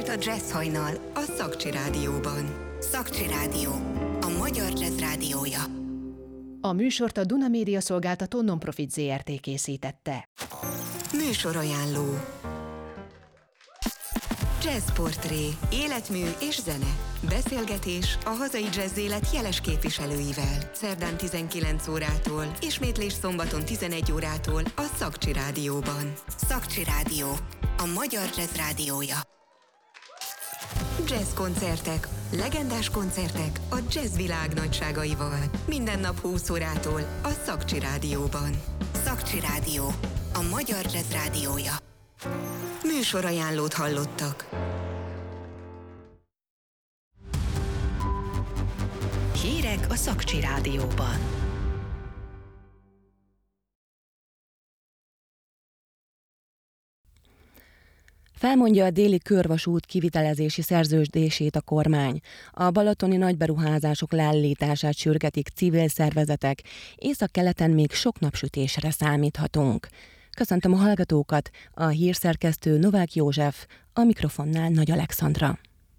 Indult a Jazz Hajnal a Szakcsi Rádióban. Szakcsi Rádió, a magyar jazz rádiója. A műsort a Duna Média Szolgáltató Non-Profit Zrt. Készítette. Műsorajánló. Jazzportré, életmű és zene. Beszélgetés a hazai jazz élet jeles képviselőivel. Szerdán 19 órától, ismétlés szombaton 11 órától a Szakcsi Rádióban. Szakcsi Rádió, a magyar jazz rádiója. Jazz koncertek, legendás koncertek a jazz világ nagyságaival. Minden nap 20 órától a Szakcsi Rádióban. Szakcsi Rádió, a magyar jazz rádiója. Műsorajánlót hallottak. Hírek a Szakcsi Rádióban. Felmondja a déli körvasút kivitelezési szerződését a kormány. A balatoni nagyberuházások leállítását sürgetik civil szervezetek, északkeleten még sok napsütésre számíthatunk. Köszöntöm a hallgatókat, a hírszerkesztő Novák József, a mikrofonnál Nagy Alexandra.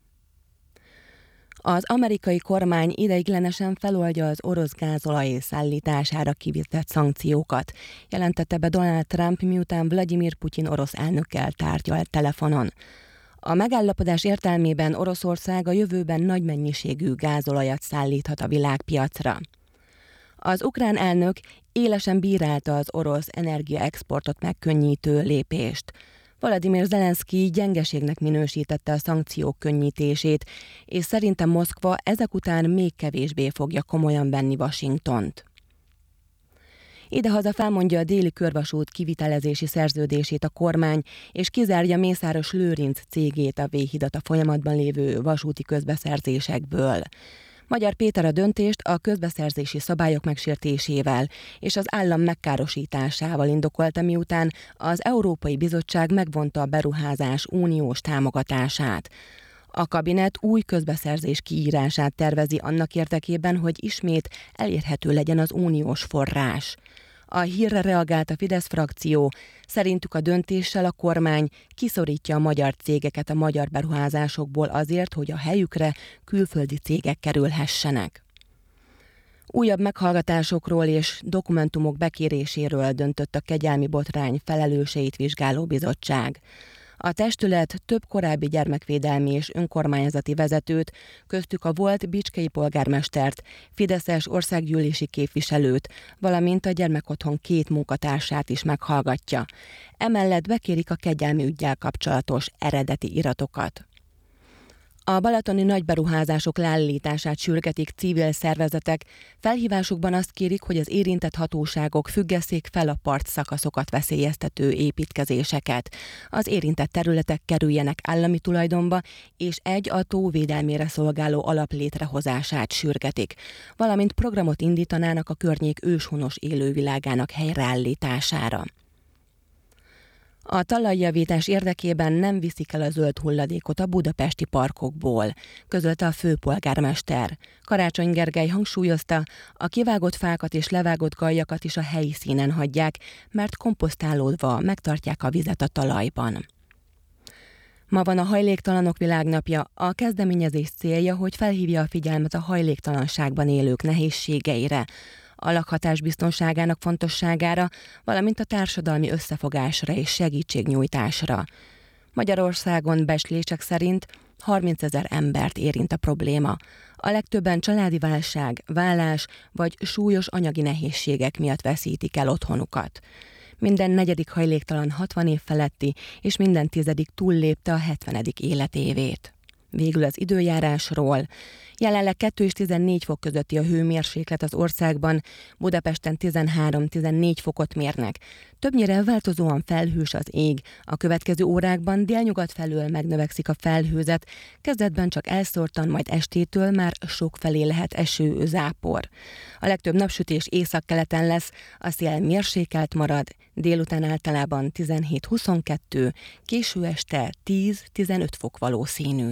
Az amerikai kormány ideiglenesen feloldja az orosz gázolaj szállítására kivetett szankciókat, jelentette be Donald Trump, miután Vladimir Putyin orosz elnökkel tárgyalt telefonon. A megállapodás értelmében Oroszország a jövőben nagy mennyiségű gázolajat szállíthat a világpiacra. Az ukrán elnök élesen bírálta az orosz energiaexportot megkönnyítő lépést. Volodymyr Zelenszky gyengeségnek minősítette a szankciók könnyítését, és szerintem Moszkva ezek után még kevésbé fogja komolyan venni Washingtont. Idehaza felmondja a déli körvasút kivitelezési szerződését a kormány, és kizárja Mészáros Lőrinc cégét a V-hidat a folyamatban lévő vasúti közbeszerzésekből. Magyar Péter a döntést a közbeszerzési szabályok megsértésével és az állam megkárosításával indokolta, miután az Európai Bizottság megvonta a beruházás uniós támogatását. A kabinet új közbeszerzés kiírását tervezi annak érdekében, hogy ismét elérhető legyen az uniós forrás. A hírre reagált a Fidesz frakció, szerintük a döntéssel a kormány kiszorítja a magyar cégeket a magyar beruházásokból azért, hogy a helyükre külföldi cégek kerülhessenek. Újabb meghallgatásokról és dokumentumok bekéréséről döntött a kegyelmi botrány felelőseit vizsgáló bizottság. A testület több korábbi gyermekvédelmi és önkormányzati vezetőt, köztük a volt bicskei polgármestert, fideszes országgyűlési képviselőt, valamint a gyermekotthon 2 munkatársát is meghallgatja. Emellett bekérik a kegyelmi üggyel kapcsolatos eredeti iratokat. A balatoni nagyberuházások leállítását sürgetik civil szervezetek, felhívásukban azt kérik, hogy az érintett hatóságok függesszék fel a partszakaszokat veszélyeztető építkezéseket. Az érintett területek kerüljenek állami tulajdonba, és egy a tó védelmére szolgáló alap létrehozását sürgetik, valamint programot indítanának a környék őshonos élővilágának helyreállítására. A talajjavítás érdekében nem viszik el a zöld hulladékot a budapesti parkokból, közölte a főpolgármester. Karácsony Gergely hangsúlyozta, a kivágott fákat és levágott galjakat is a helyi színen hagyják, mert komposztálódva megtartják a vizet a talajban. Ma van a Hajléktalanok Világnapja. A kezdeményezés célja, hogy felhívja a figyelmet a hajléktalanságban élők nehézségeire, a lakhatás biztonságának fontosságára, valamint a társadalmi összefogásra és segítségnyújtásra. Magyarországon becslések szerint 30 000 embert érint a probléma. A legtöbben családi válság, vállás vagy súlyos anyagi nehézségek miatt veszítik el otthonukat. Minden 4. hajléktalan 60 év feletti, és minden 10. túllépte a 70. életévét. Végül az időjárásról. Jelenleg 2 és 14 fok közötti a hőmérséklet az országban, Budapesten 13-14 fokot mérnek. Többnyire változóan felhős az ég, a következő órákban délnyugat felől megnövekszik a felhőzet, kezdetben csak elszórtan, majd estétől már sokfelé lehet eső, zápor. A legtöbb napsütés északkeleten lesz, a szél mérsékelt marad, délután általában 17-22, késő este 10-15 fok valószínű.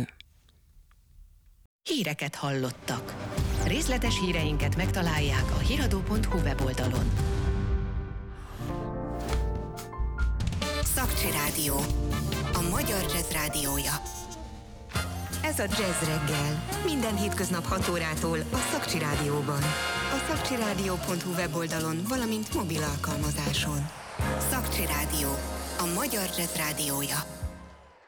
Híreket hallottak. Részletes híreinket megtalálják a hiradó.hu weboldalon. Szakcsi Rádió, a magyar jazz rádiója. Ez a Jazz Reggel. Minden hétköznap 6 órától a Szakcsi Rádióban. A szakcsirádió.hu weboldalon, valamint mobil alkalmazáson. Szakcsi Rádió. A magyar jazz rádiója.